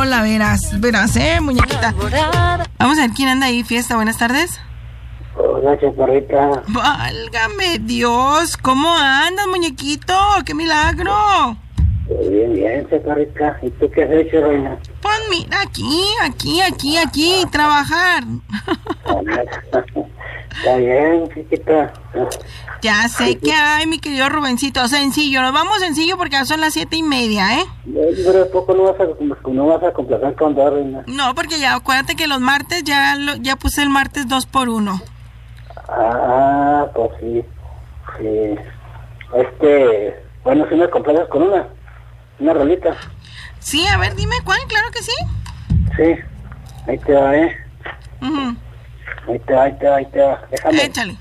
la verás, muñequita. Vamos a ver quién anda ahí, fiesta, buenas tardes. Hola, chaparrita. Válgame Dios, ¿cómo andas, muñequito? ¡Qué milagro! Bien, chaparrita. ¿Y tú qué has hecho, reina? Pues mira, aquí, trabajar. Está bien, chiquita. Ya sé que hay, mi querido Rubencito, sencillo, nos vamos sencillo porque ya son las 7:30, ¿eh? Pero poco no vas a complacer con dos, reina. No, porque ya, acuérdate que los martes ya puse el martes 2x1. Ah, pues sí. Bueno, si me complaces con una rolita. Sí, a ver, dime cuál, claro que sí. Sí, ahí te va, Uh-huh. Ahí te va. Déjame. Échale.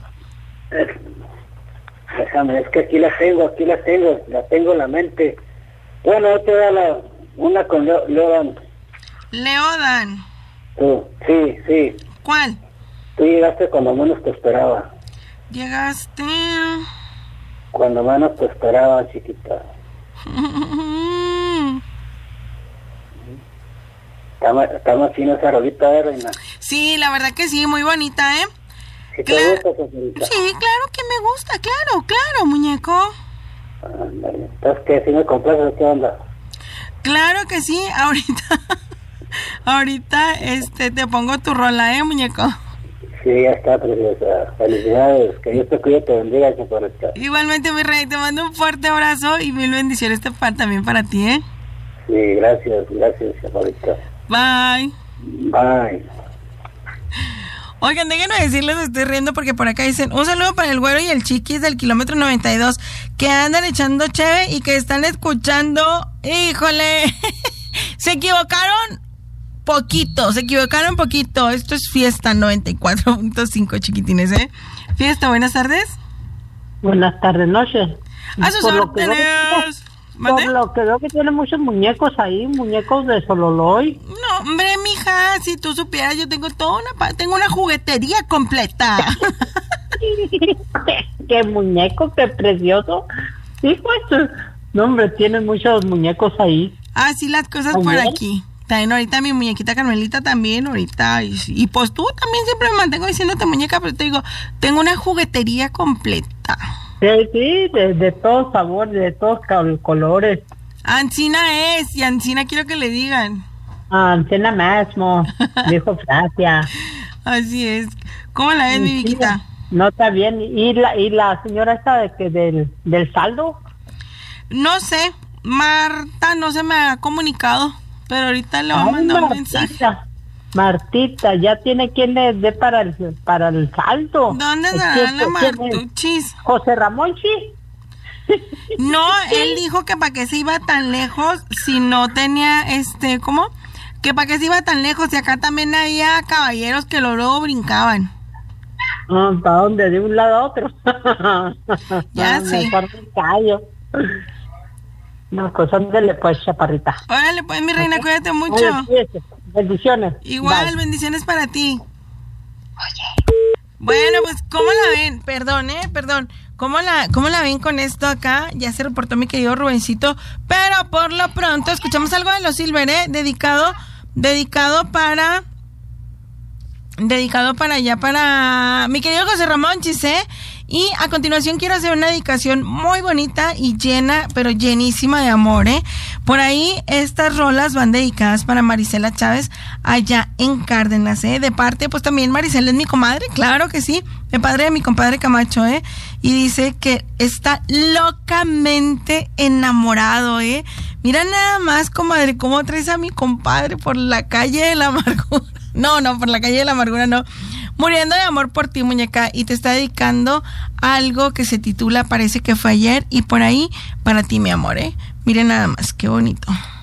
Déjame, es que aquí la tengo en la mente. Bueno, ahí te da una con Leodan. Leodan. Tú, sí. ¿Cuál? Tú llegaste cuando menos te esperaba. Llegaste. Cuando menos te esperaba, chiquita. Está más fina esa rolita, reina. Sí, la verdad que sí, muy bonita, ¿eh? ¿Sí te gusta, señorita? Sí, claro que me gusta, claro, muñeco. Ándale. Entonces, ¿qué? ¿Sí me complaces? ¿Qué onda? Claro que sí, ahorita, te pongo tu rola, muñeco. Sí, ya está, preciosa. Felicidades, que Dios te cuide y te bendiga, chaparrita. Igualmente, mi rey, te mando un fuerte abrazo y mil bendiciones también para ti, ¿eh? Sí, gracias, chaparrita. Bye. Bye. Oigan, déjenme decirles, estoy riendo porque por acá dicen, un saludo para el güero y el chiquis del kilómetro 92, que andan echando cheve y que están escuchando, híjole, se equivocaron poquito, esto es Fiesta 94.5, chiquitines, Fiesta, buenas tardes. Buenas tardes, noches. A sus órdenes. Por lo que veo que tiene muchos muñecos ahí, muñecos de Sololoy. No, hombre, mija, si tú supieras, yo tengo tengo una juguetería completa. Qué muñeco, qué precioso. Sí, pues, no, hombre, tienen muchos muñecos ahí. Así las cosas por aquí. También ahorita mi muñequita Carmelita también, ahorita. Y pues tú también siempre me mantengo diciéndote muñeca, pero te digo, tengo una juguetería completa. Sí, de todos sabores, de todos colores. Ancina es, y Ancina quiero que le digan. Ancina mismo, dijo Francia. Así es. ¿Cómo la ves, mi Viquita? No, está bien. ¿Y la señora esta del saldo? No sé, Marta no se me ha comunicado, pero ahorita le voy a mandar un mensaje. Martita, ya tiene quien le dé para el saldo. ¿Dónde estará la Martuchis? José Ramón, sí. No, él dijo que para qué se iba tan lejos si no tenía, ¿cómo? Que para qué se iba tan lejos y acá también había caballeros que luego brincaban. ¿Para dónde? De un lado a otro. Ya sí. No, pues ándale pues, chaparrita. Órale pues, mi reina, cuídate mucho. Bendiciones. Igual, bye. Bendiciones para ti. Oye. Bueno, pues, ¿cómo la ven? Perdón. ¿Cómo la ven con esto acá? Ya se reportó mi querido Rubencito. Pero por lo pronto, escuchamos algo de los Silver, dedicado para mi querido José Ramón Chisé. Y a continuación quiero hacer una dedicación muy bonita y llena, pero llenísima de amor, Por ahí estas rolas van dedicadas para Marisela Chávez allá en Cárdenas, De parte, pues también Marisela es mi comadre, claro que sí, de padre de mi compadre Camacho, Y dice que está locamente enamorado, Mira nada más, comadre, cómo traes a mi compadre por la calle de la amargura. No, por la calle de la amargura no. Muriendo de amor por ti, muñeca, y te está dedicando algo que se titula Parece que fue ayer, y por ahí para ti, mi amor, Miren nada más, qué bonito.